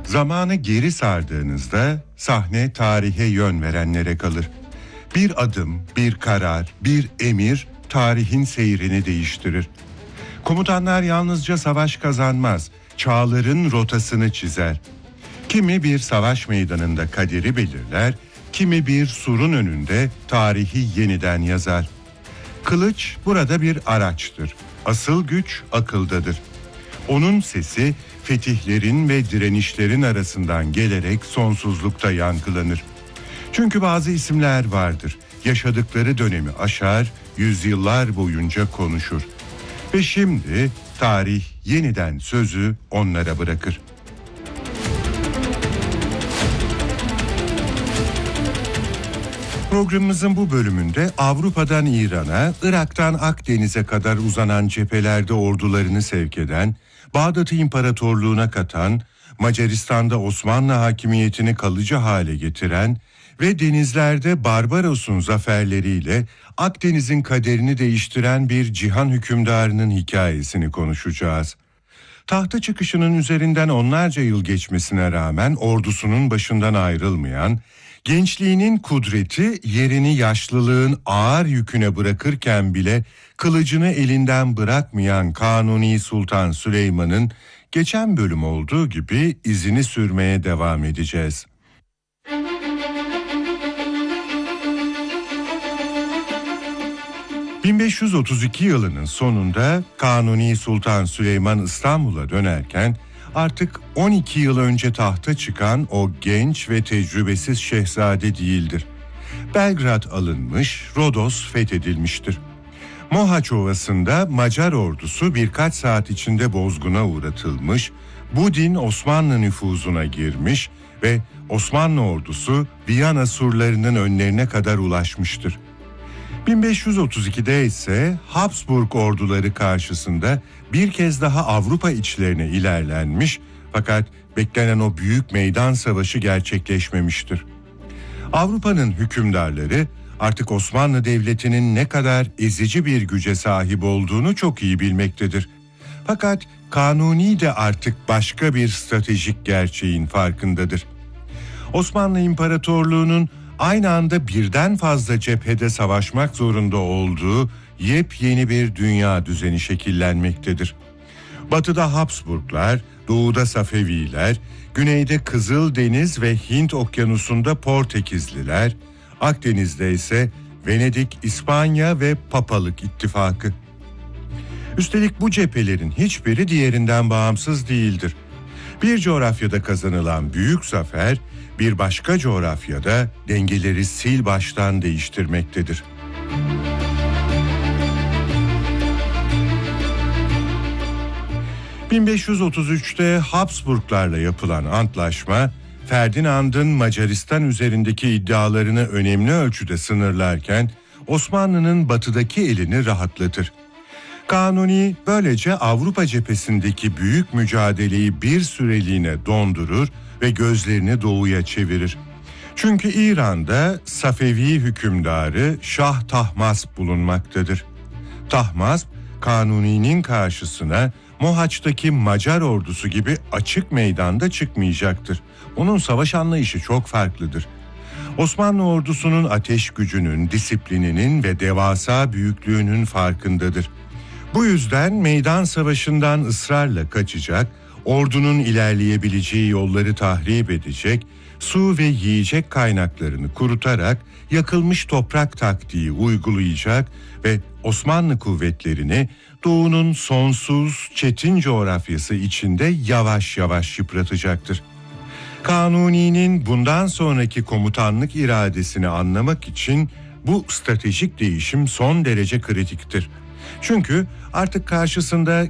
Zamanı geri sardığınızda sahne tarihe yön verenlere kalır. Bir adım, bir karar, bir emir tarihin seyrini değiştirir. Komutanlar yalnızca savaş kazanmaz, çağların rotasını çizer. Kimi bir savaş meydanında kaderi belirler, kimi bir surun önünde tarihi yeniden yazar. Kılıç burada bir araçtır. Asıl güç akıldadır. Onun sesi fetihlerin ve direnişlerin arasından gelerek sonsuzlukta yankılanır. Çünkü bazı isimler vardır. Yaşadıkları dönemi aşar, yüzyıllar boyunca konuşur. Ve şimdi tarih yeniden sözü onlara bırakır. Programımızın bu bölümünde Avrupa'dan İran'a, Irak'tan Akdeniz'e kadar uzanan cephelerde ordularını sevk eden, Bağdat'ı imparatorluğuna katan, Macaristan'da Osmanlı hakimiyetini kalıcı hale getiren ve denizlerde Barbaros'un zaferleriyle Akdeniz'in kaderini değiştiren bir cihan hükümdarının hikayesini konuşacağız. Tahta çıkışının üzerinden onlarca yıl geçmesine rağmen ordusunun başından ayrılmayan, gençliğinin kudreti yerini yaşlılığın ağır yüküne bırakırken bile kılıcını elinden bırakmayan Kanuni Sultan Süleyman'ın geçen bölüm olduğu gibi izini sürmeye devam edeceğiz. ...1532 yılının sonunda Kanuni Sultan Süleyman İstanbul'a dönerken... artık 12 yıl önce tahta çıkan o genç ve tecrübesiz şehzade değildir. Belgrad alınmış, Rodos fethedilmiştir. Mohaç Ovası'nda Macar ordusu birkaç saat içinde bozguna uğratılmış, Budin Osmanlı nüfuzuna girmiş ve Osmanlı ordusu Viyana surlarının önlerine kadar ulaşmıştır. 1532'de ise Habsburg orduları karşısında bir kez daha Avrupa içlerine ilerlenmiş fakat beklenen o büyük meydan savaşı gerçekleşmemiştir. Avrupa'nın hükümdarları artık Osmanlı Devleti'nin ne kadar ezici bir güce sahip olduğunu çok iyi bilmektedir. Fakat Kanuni de artık başka bir stratejik gerçeğin farkındadır. Osmanlı İmparatorluğu'nun aynı anda birden fazla cephede savaşmak zorunda olduğu yepyeni bir dünya düzeni şekillenmektedir. Batıda Habsburglar, doğuda Safeviler, güneyde Kızıldeniz ve Hint Okyanusu'nda Portekizliler, Akdeniz'de ise Venedik, İspanya ve Papalık ittifakı. Üstelik bu cephelerin hiçbiri diğerinden bağımsız değildir. Bir coğrafyada kazanılan büyük zafer, bir başka coğrafyada dengeleri sil baştan değiştirmektedir. ...1533'te Habsburglarla yapılan antlaşma, Ferdinand'ın Macaristan üzerindeki iddialarını önemli ölçüde sınırlarken... ...Osmanlı'nın batıdaki elini rahatlatır. Kanuni böylece Avrupa cephesindeki büyük mücadeleyi bir süreliğine dondurur ve gözlerini doğuya çevirir. Çünkü İran'da Safevi hükümdarı Şah Tahmasp bulunmaktadır. Tahmasp, Kanuni'nin karşısına Mohaç'taki Macar ordusu gibi açık meydanda çıkmayacaktır. Onun savaş anlayışı çok farklıdır. Osmanlı ordusunun ateş gücünün, disiplininin ve devasa büyüklüğünün farkındadır. Bu yüzden meydan savaşından ısrarla kaçacak, ordunun ilerleyebileceği yolları tahrip edecek, su ve yiyecek kaynaklarını kurutarak yakılmış toprak taktiği uygulayacak ve Osmanlı kuvvetlerini doğunun sonsuz, çetin coğrafyası içinde yavaş yavaş yıpratacaktır. Kanuni'nin bundan sonraki komutanlık iradesini anlamak için bu stratejik değişim son derece kritiktir. Çünkü artık karşısında